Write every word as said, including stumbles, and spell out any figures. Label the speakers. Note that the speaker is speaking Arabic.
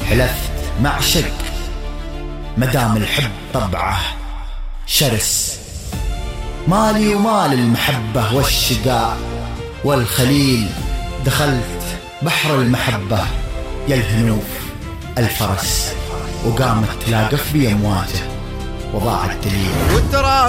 Speaker 1: حلفت مع شق مدام الحب طبعه شرس. مالي ومال المحبة والشقاء والخليل، دخلت بحر المحبة يا الهنوف الفرس، وقامت تلاقف بي أمواجه وضاع الدليل.